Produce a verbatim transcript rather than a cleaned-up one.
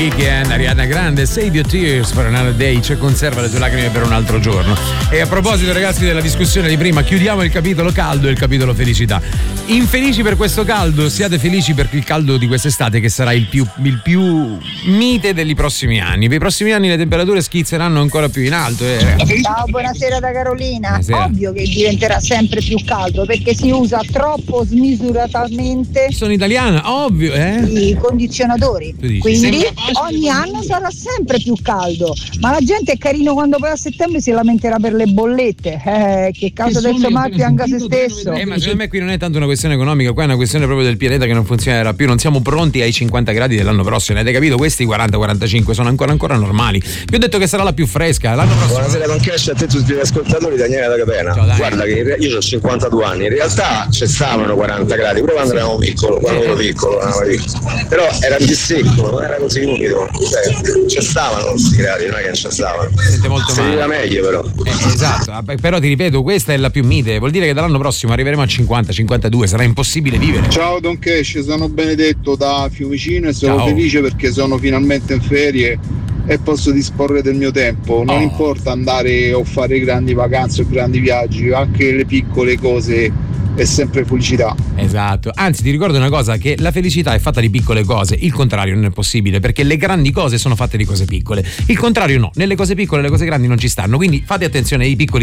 Weekend, Ariana Grande, Save Your Tears for Another Day, cioè conserva le tue lacrime per un altro giorno. E a proposito, ragazzi, della discussione di prima, chiudiamo il capitolo caldo e il capitolo felicità. Infelici per questo caldo, siate felici per il caldo di quest'estate, che sarà il più, il più mite dei prossimi anni. Per i prossimi anni le temperature schizzeranno ancora più in alto. Eh. Ciao, buonasera da Carolina. Buonasera. Ovvio che diventerà sempre più caldo perché si usa troppo smisuratamente. Sono italiana, ovvio, eh? I condizionatori. Tu dici, quindi ogni anno sarà sempre più caldo. Ma la gente è carino quando poi a settembre si lamenterà per le bollette. Eh, che causa del suo mal pianga se stesso. Eh, ma secondo me qui non è tanto una questione economica, qua è una questione proprio del pianeta che non funzionerà più. Non siamo pronti ai cinquanta gradi dell'anno prossimo, avete capito? Questi quaranta quarantacinque sono ancora ancora normali. Vi ho detto che sarà la più fresca l'anno prossimo. Buonasera Don Cash, a te tutti gli ascoltatori, Daniele da Capena. Ciao, guarda che io ho cinquantadue anni, in realtà ci stavano quaranta gradi pure quando eravamo piccolo, quando ero piccolo, però era più secco, non era così umido, cioè ci stavano questi gradi, non è che non ci stavano. Sente molto si male. veniva meglio però. Eh, esatto, però ti ripeto, questa è la più mite, vuol dire che dall'anno prossimo arriveremo a cinquanta cinquantadue, sarà impossibile vivere. Ciao Don Cash, sono Benedetto da Fiumicino e sono Ciao. felice perché sono finalmente in ferie e posso disporre del mio tempo. Non Oh. importa andare o fare grandi vacanze o grandi viaggi, anche le piccole cose è sempre felicità. Esatto, anzi ti ricordo una cosa, che la felicità è fatta di piccole cose, il contrario non è possibile, perché le grandi cose sono fatte di cose piccole, il contrario no, nelle cose piccole le cose grandi non ci stanno, quindi fate attenzione ai piccoli